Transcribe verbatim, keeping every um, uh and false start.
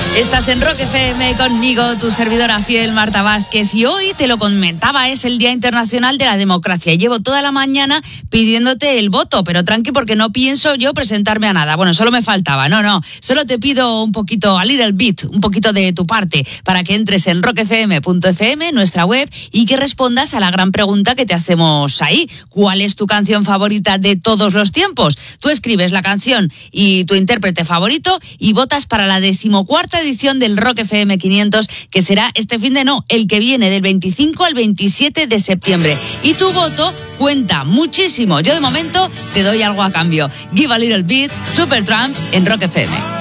Estás en Rock F M conmigo, tu servidora fiel Marta Vázquez, y hoy te lo comentaba, es el Día Internacional de la Democracia. Llevo toda la mañana pidiéndote el voto, pero tranqui, porque no pienso yo presentarme a nada. Bueno, solo me faltaba, no, no, solo te pido un poquito, a little bit, un poquito de tu parte, para que entres en rock f m punto f m, nuestra web, y que respondas a la gran pregunta que te hacemos ahí. ¿Cuál es tu canción favorita de todos los tiempos? Tú escribes la canción y tu intérprete favorito y votas para la decimocuarta edición del Rock F M quinientos, que será este fin de no, el que viene, del veinticinco al veintisiete de septiembre. Y tu voto cuenta muchísimo. Yo de momento te doy algo a cambio. Give a Little Bit, Supertramp en Rock F M.